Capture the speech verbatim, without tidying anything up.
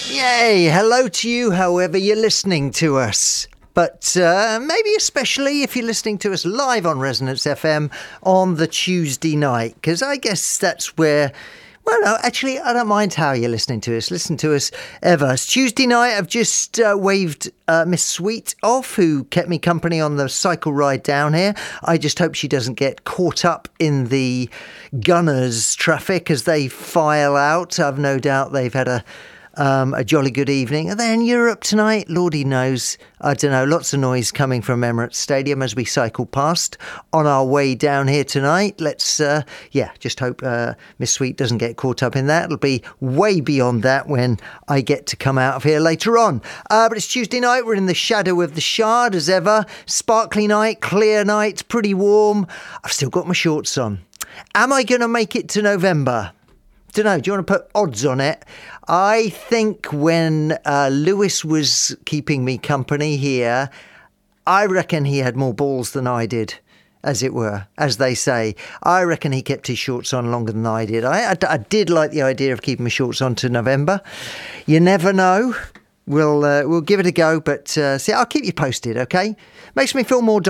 Yay! Hello to you, however you're listening to us. But uh, maybe especially if you're listening to us live on Resonance F M on the Tuesday night, because I guess that's where... Well, no, actually, I don't mind how you're listening to us. Listen to us ever. It's Tuesday night. I've just uh, waved uh, Miss Sweet off, who kept me company on the cycle ride down here. I just hope she doesn't get caught up in the Gunners traffic as they file out. I've no doubt they've had a um, a jolly good evening. Are they in Europe tonight? Lordy knows. I don't know. Lots of noise coming from Emirates Stadium as we cycle past on our way down here tonight. Let's, uh, yeah, just hope uh, Miss Sweet doesn't get caught up in that. It'll be way beyond that when I get to come out of here later on. Uh, but it's Tuesday night. We're in the shadow of the Shard as ever. Sparkly night, clear night, pretty warm. I've still got my shorts on. Am I going to make it to November? Don't know. Do you want to put odds on it? I think when uh, Lewis was keeping me company here, I reckon he had more balls than I did, as it were, as they say. I reckon he kept his shorts on longer than I did. I, I, I did like the idea of keeping my shorts on to November. You never know. We'll uh, we'll give it a go, but uh, see, I'll keep you posted, okay? Makes me feel more